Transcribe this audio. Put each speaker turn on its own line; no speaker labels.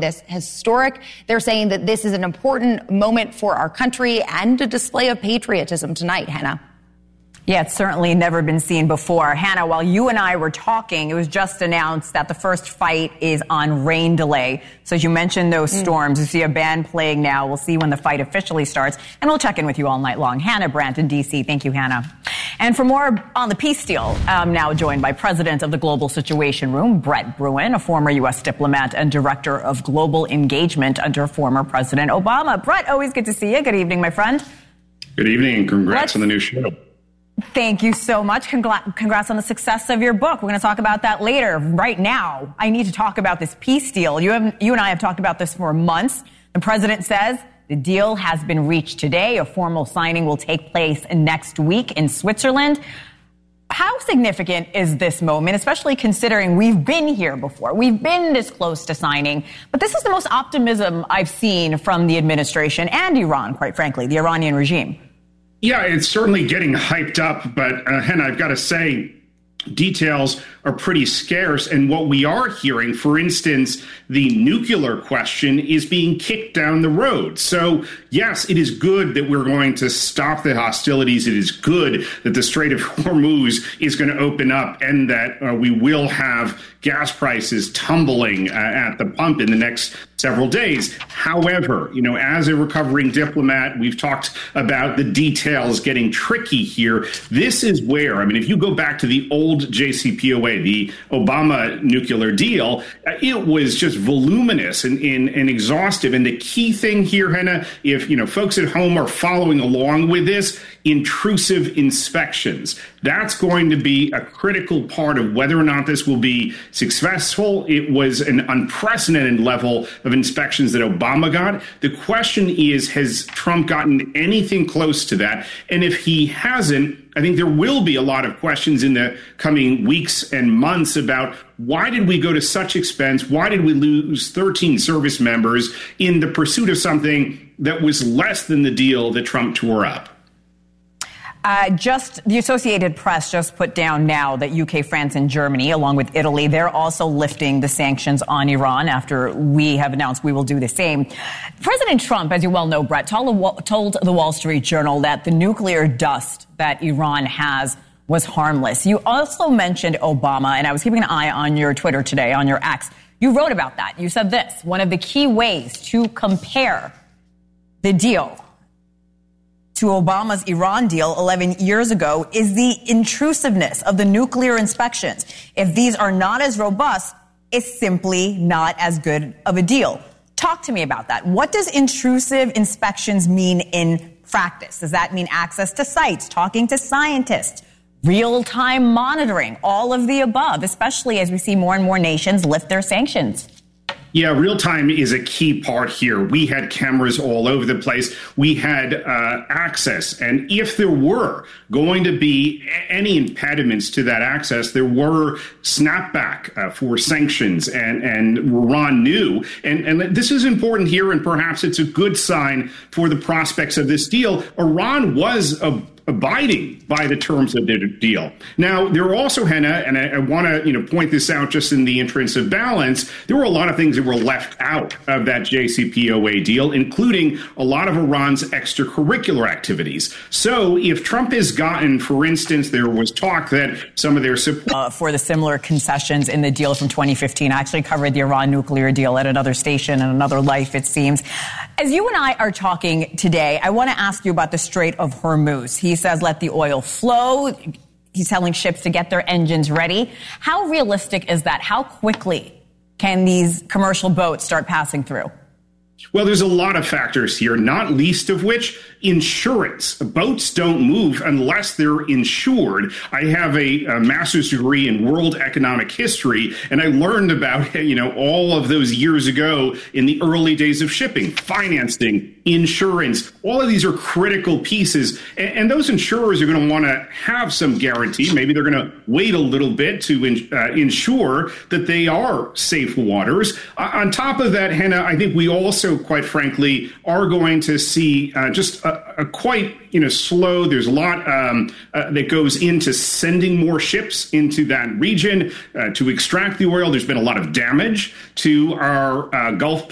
this historic. They're saying that this is an important moment for our country and a display of patriotism tonight, Hannah.
Yeah, it's certainly never been seen before. Hannah, while you and I were talking, it was just announced that the first fight is on rain delay. So as you mentioned those storms, you see a band playing now. We'll see when the fight officially starts, and we'll check in with you all night long. Hannah Brandt in D.C. Thank you, Hannah. And for more on the peace deal, I'm now joined by President of the Global Situation Room, Brett Bruen, a former U.S. diplomat and Director of Global Engagement under former President Obama. Brett, always good to see you. Good evening, my friend.
Good evening, and congrats on the new show.
Thank you so much. Congrats on the success of your book. We're going to talk about that later. Right now, I need to talk about this peace deal. You and I have talked about this for months. The president says the deal has been reached today. A formal signing will take place next week in Switzerland. How significant is this moment, especially considering we've been here before? We've been this close to signing, but this is the most optimism I've seen from the administration and Iran, quite frankly, the Iranian regime.
Yeah, it's certainly getting hyped up, but Hannah, I've got to say, details are pretty scarce. And what we are hearing, for instance, the nuclear question is being kicked down the road. So, yes, it is good that we're going to stop the hostilities. It is good that the Strait of Hormuz is going to open up and that we will have gas prices tumbling at the pump in the next several days. However, as a recovering diplomat, we've talked about the details getting tricky here. This is where, if you go back to the old JCPOA, the Obama nuclear deal, it was just voluminous and exhaustive. And the key thing here, Hannah, if folks at home are following along with this, intrusive inspections. That's going to be a critical part of whether or not this will be successful. It was an unprecedented level of inspections that Obama got. The question is, has Trump gotten anything close to that? And if he hasn't, I think there will be a lot of questions in the coming weeks and months about why did we go to such expense? Why did we lose 13 service members in the pursuit of something that was less than the deal that Trump tore up?
The Associated Press just put down now that UK, France, and Germany, along with Italy, they're also lifting the sanctions on Iran after we have announced we will do the same. President Trump, as you well know, Brett, told the Wall Street Journal that the nuclear dust that Iran has was harmless. You also mentioned Obama, and I was keeping an eye on your Twitter today, on your X. You wrote about that. You said this: one of the key ways to compare the deal to Obama's Iran deal 11 years ago is the intrusiveness of the nuclear inspections. If these are not as robust, it's simply not as good of a deal. Talk to me about that. What does intrusive inspections mean in practice? Does that mean access to sites, talking to scientists, real-time monitoring, all of the above, especially as we see more and more nations lift their sanctions?
Yeah, real time is a key part here. We had cameras all over the place. We had access. And if there were going to be any impediments to that access, there were snapback for sanctions. And Iran knew. And this is important here, and perhaps it's a good sign for the prospects of this deal. Iran was abiding by the terms of the deal. Now, there were also, Hannah, and I want to point this out just in the interest of balance, there were a lot of things that were left out of that JCPOA deal, including a lot of Iran's extracurricular activities. So if Trump has gotten, for instance, there was talk that some of their support
for the similar concessions in the deal from 2015. I actually covered the Iran nuclear deal at another station and another life, it seems. As you and I are talking today, I want to ask you about the Strait of Hormuz. He says let the oil flow. He's telling ships to get their engines ready. How realistic is that? How quickly can these commercial boats start passing through?
Well, there's a lot of factors here, not least of which insurance. Boats don't move unless they're insured. I have a master's degree in world economic history, and I learned about, all of those years ago in the early days of shipping, financing, insurance. All of these are critical pieces, and those insurers are going to want to have some guarantee. Maybe they're going to wait a little bit to ensure that they are safe waters. On top of that, Hannah, I think we also, quite frankly, are going to see just a quite slow. There's a lot that goes into sending more ships into that region to extract the oil. There's been a lot of damage to our Gulf